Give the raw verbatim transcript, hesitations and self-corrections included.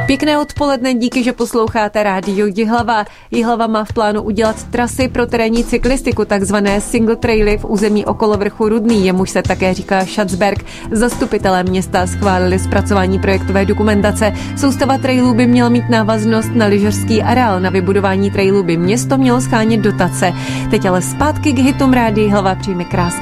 Pěkné odpoledne, díky, že posloucháte rádio Jihlava. Jihlava má v plánu udělat trasy pro terénní cyklistiku, takzvané single traily v území okolo vrchu Rudný, jemuž se také říká Schatzberg. Zastupitelé města schválili zpracování projektové dokumentace. Soustava trailů by měla mít návaznost na lyžařský areál. Na vybudování trailů by město mělo schánět dotace. Teď ale zpátky k hitům rádia Jihlava, přijmi krásný